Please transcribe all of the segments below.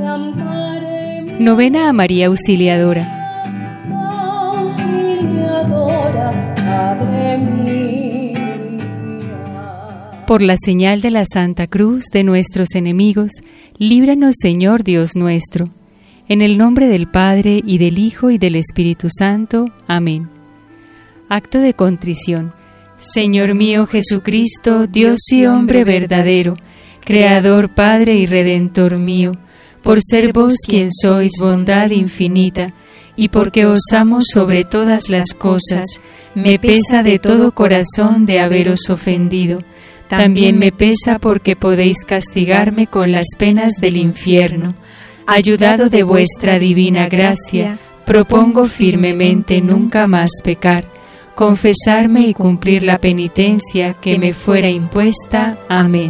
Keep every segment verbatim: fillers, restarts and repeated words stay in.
Novena a María Auxiliadora. Por la señal de la Santa Cruz de nuestros enemigos, líbranos, Señor Dios nuestro. En el nombre del Padre, y del Hijo, y del Espíritu Santo. Amén. Acto de contrición. Señor mío Jesucristo, Dios y hombre verdadero, Creador, Padre y Redentor mío, por ser vos quien sois bondad infinita, y porque os amo sobre todas las cosas, me pesa de todo corazón de haberos ofendido. También me pesa porque podéis castigarme con las penas del infierno. Ayudado de vuestra divina gracia, propongo firmemente nunca más pecar, confesarme y cumplir la penitencia que me fuera impuesta. Amén.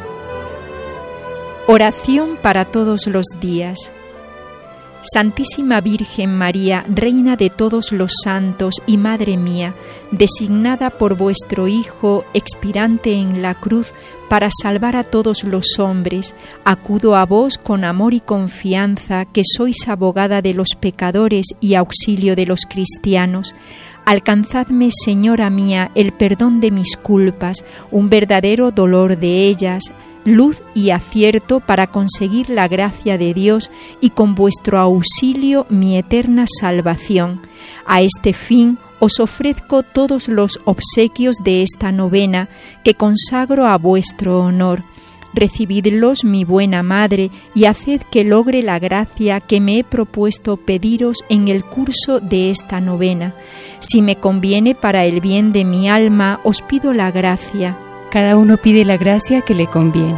Oración para todos los días. Santísima Virgen María, Reina de todos los santos y Madre mía, designada por vuestro Hijo, expirante en la cruz, para salvar a todos los hombres, acudo a vos con amor y confianza, que sois abogada de los pecadores y auxilio de los cristianos. Alcanzadme, Señora mía, el perdón de mis culpas, un verdadero dolor de ellas, luz y acierto para conseguir la gracia de Dios y con vuestro auxilio mi eterna salvación. A este fin os ofrezco todos los obsequios de esta novena que consagro a vuestro honor. Recibidlos, mi buena Madre, y haced que logre la gracia que me he propuesto pediros en el curso de esta novena. Si me conviene para el bien de mi alma, os pido la gracia. Cada uno pide la gracia que le conviene.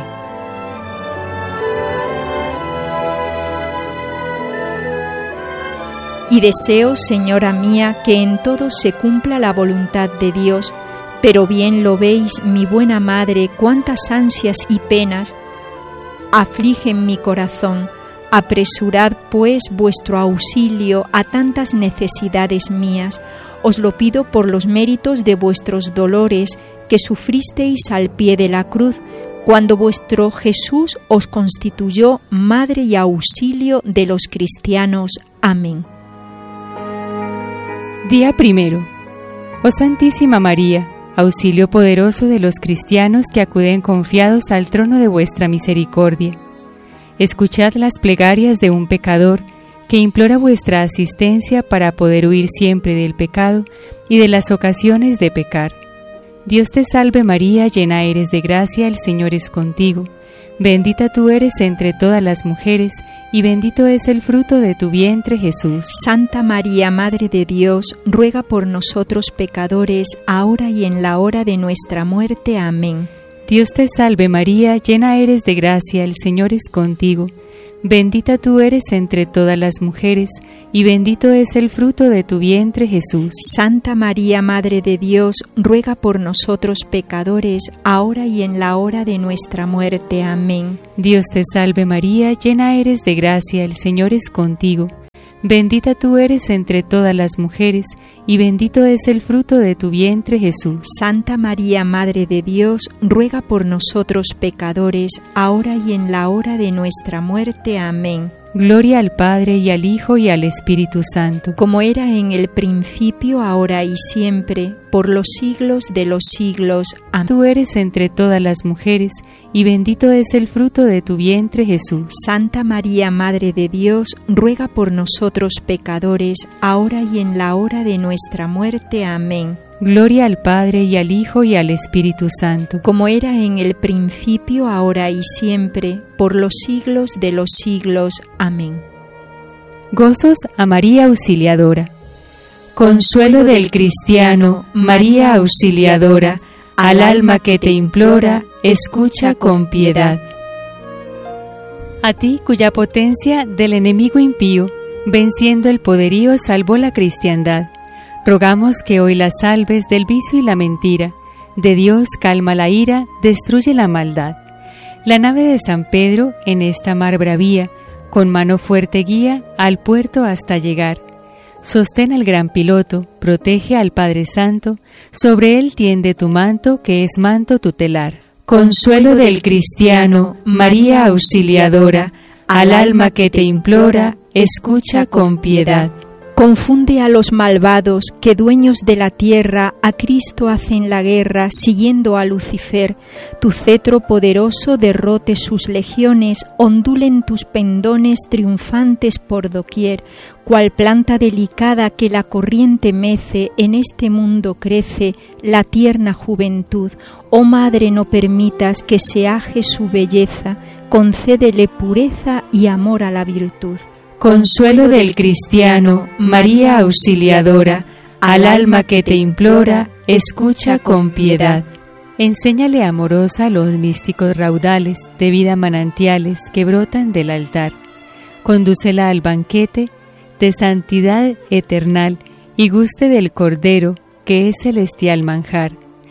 Y deseo, Señora mía, que en todo se cumpla la voluntad de Dios, pero bien lo veis, mi buena Madre, cuántas ansias y penas afligen mi corazón. Apresurad, pues, vuestro auxilio a tantas necesidades mías. Os lo pido por los méritos de vuestros dolores que sufristeis al pie de la cruz, cuando vuestro Jesús os constituyó Madre y auxilio de los cristianos. Amén. Día primero. Oh Santísima María, auxilio poderoso de los cristianos que acuden confiados al trono de vuestra misericordia. Escuchad las plegarias de un pecador que implora vuestra asistencia para poder huir siempre del pecado y de las ocasiones de pecar. Dios te salve María, llena eres de gracia, el Señor es contigo. Bendita tú eres entre todas las mujeres, y bendito es el fruto de tu vientre, Jesús. Santa María, Madre de Dios, ruega por nosotros pecadores, ahora y en la hora de nuestra muerte. Amén. Dios te salve María, llena eres de gracia, el Señor es contigo. Bendita tú eres entre todas las mujeres, y bendito es el fruto de tu vientre, Jesús. Santa María, Madre de Dios, ruega por nosotros pecadores, ahora y en la hora de nuestra muerte. Amén. Dios te salve María, llena eres de gracia, el Señor es contigo. Bendita tú eres entre todas las mujeres, y bendito es el fruto de tu vientre, Jesús. Santa María, Madre de Dios, ruega por nosotros pecadores, ahora y en la hora de nuestra muerte. Amén. Gloria al Padre, y al Hijo, y al Espíritu Santo. Como era en el principio, ahora y siempre, por los siglos de los siglos. Amén. Tú eres entre todas las mujeres, y bendito es el fruto de tu vientre, Jesús. Santa María, Madre de Dios, ruega por nosotros pecadores, ahora y en la hora de nuestra muerte. Amén. Gloria al Padre, y al Hijo, y al Espíritu Santo. Como era en el principio, ahora y siempre, por los siglos de los siglos. Amén. Gozos a María Auxiliadora. Consuelo del cristiano, María Auxiliadora, al alma que te implora, escucha con piedad. A ti, cuya potencia del enemigo impío, venciendo el poderío, salvó la cristiandad, rogamos que hoy la salves del vicio y la mentira. De Dios calma la ira, destruye la maldad. La nave de San Pedro en esta mar bravía, con mano fuerte guía al puerto hasta llegar. Sostén al gran piloto, protege al Padre Santo, sobre él tiende tu manto, que es manto tutelar. Consuelo del cristiano, María Auxiliadora, al alma que te implora, escucha con piedad. Confunde a los malvados que dueños de la tierra a Cristo hacen la guerra siguiendo a Lucifer. Tu cetro poderoso derrote sus legiones, ondulen tus pendones triunfantes por doquier. Cual planta delicada que la corriente mece, en este mundo crece la tierna juventud. Oh Madre, no permitas que se aje su belleza, concédele pureza y amor a la virtud. Consuelo del cristiano, María Auxiliadora, al alma que te implora, escucha con piedad. Enséñale amorosa los místicos raudales de vida manantiales que brotan del altar. Condúcela al banquete de santidad eternal y guste del Cordero, que es celestial manjar.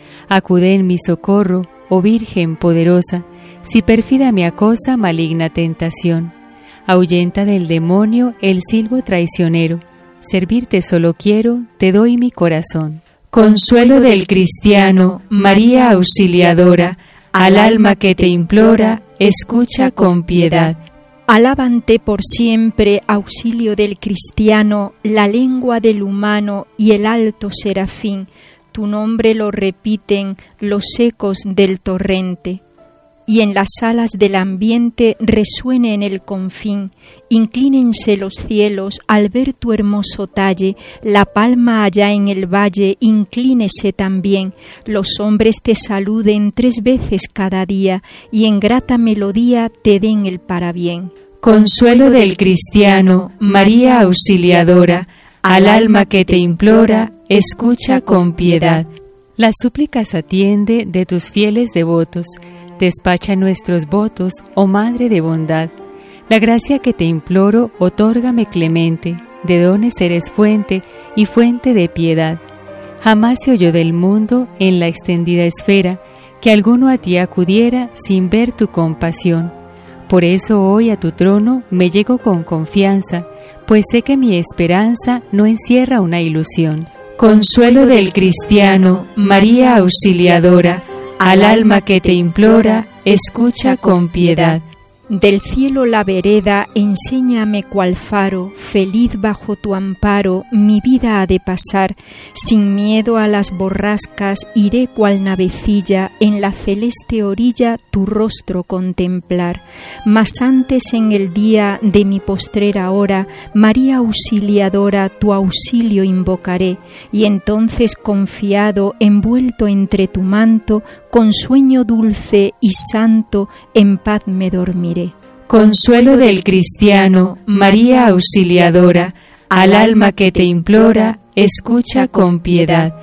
Acude en mi socorro, oh Virgen poderosa, si pérfida me acosa maligna tentación. Ahuyenta del demonio el silbo traicionero, servirte solo quiero, te doy mi corazón. Consuelo del cristiano, María Auxiliadora, al alma que te implora, escucha con piedad. Alábante por siempre, auxilio del cristiano, la lengua del humano y el alto serafín. Tu nombre lo repiten los ecos del torrente. Y en las alas del ambiente resuene en el confín. Inclínense los cielos al ver tu hermoso talle, la palma allá en el valle, inclínese también. Los hombres te saluden tres veces cada día, y en grata melodía te den el parabién. Consuelo del cristiano, María Auxiliadora, al alma que te implora, escucha con piedad. Las súplicas atiende de tus fieles devotos, despacha nuestros votos, oh Madre de bondad. La gracia que te imploro, otórgame clemente, de dones eres fuente y fuente de piedad. Jamás se oyó del mundo, en la extendida esfera, que alguno a ti acudiera sin ver tu compasión. Por eso hoy a tu trono me llego con confianza, pues sé que mi esperanza no encierra una ilusión. Consuelo del cristiano, María Auxiliadora, al alma que te implora, escucha con piedad. Del cielo la vereda, enséñame cual faro, feliz bajo tu amparo, mi vida ha de pasar. Sin miedo a las borrascas, iré cual navecilla, en la celeste orilla tu rostro contemplar. Mas antes en el día de mi postrera hora, María Auxiliadora, tu auxilio invocaré, y entonces confiado, envuelto entre tu manto, con sueño dulce y santo, en paz me dormiré. Consuelo del cristiano, María Auxiliadora, al alma que te implora, escucha con piedad.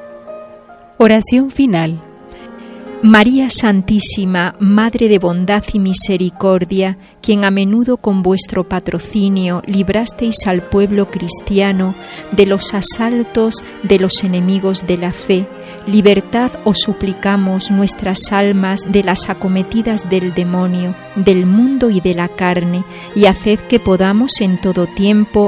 Oración final. María Santísima, Madre de bondad y misericordia, quien a menudo con vuestro patrocinio librasteis al pueblo cristiano de los asaltos de los enemigos de la fe, libertad os suplicamos nuestras almas de las acometidas del demonio, del mundo y de la carne, y haced que podamos en todo tiempo